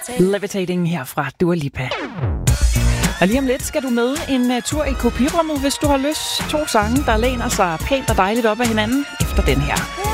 Levitating her fra Dua Lipa. Og lige om lidt skal du med en tur i kopirummet, hvis du har lyst. 2 sange, der læner sig pænt og dejligt op af hinanden efter den her.